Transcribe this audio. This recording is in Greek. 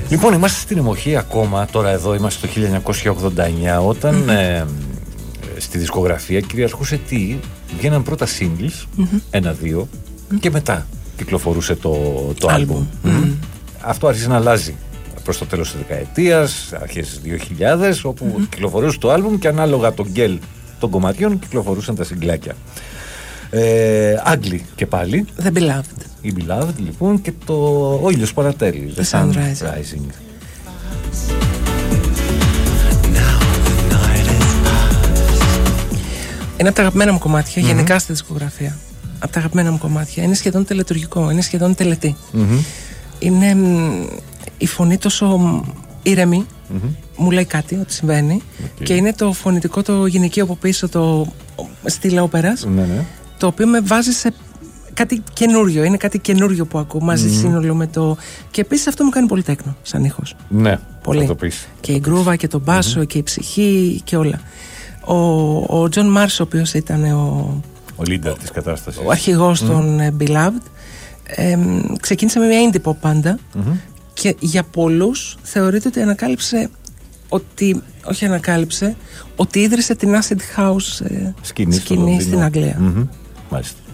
Λοιπόν, είμαστε στην εποχή ακόμα, τώρα εδώ είμαστε το 1989, όταν στη δισκογραφία κυριαρχούσε τι? Βγαίναν πρώτα singles, 1-2, και μετά κυκλοφορούσε το άλμπουμ. Αυτό άρχισε να αλλάζει προς το τέλος της δεκαετίας, αρχές 2000, όπου κυκλοφορούσε το άλμπουμ και ανάλογα τον γκέλ των κομματιών κυκλοφορούσαν τα συγκλάκια. Άγγλοι και πάλι. The Beloved. Η Beloved, λοιπόν, και ο ήλιος παρατέλει. The Sun Rising. Είναι από τα αγαπημένα μου κομμάτια, γενικά στη δισκογραφία. Από τα αγαπημένα μου κομμάτια. Είναι σχεδόν τελετουργικό, είναι σχεδόν τελετή. Είναι η φωνή τόσο ήρεμη, μου λέει κάτι ότι συμβαίνει, και είναι το φωνητικό, το γυναικείο από πίσω, το στυλ όπερας, το οποίο με βάζει σε κάτι καινούριο. Είναι κάτι καινούριο που ακούω μαζί σύνολο με το. Και επίσης αυτό μου κάνει πολύ τέκνο σαν ήχος. Ναι, πολύ. θα το πεις. Και η γκρούβα και το μπάσο και η ψυχή και όλα. Ο Τζον Μάρς, ο οποίος ήταν ο leader της κατάστασης, ο αρχηγός των Beloved, ξεκίνησε με μια indie pop πάντα, και για πολλούς θεωρείται ότι ότι ίδρυσε την acid house σκηνή στην Αγγλία. Μάλιστα.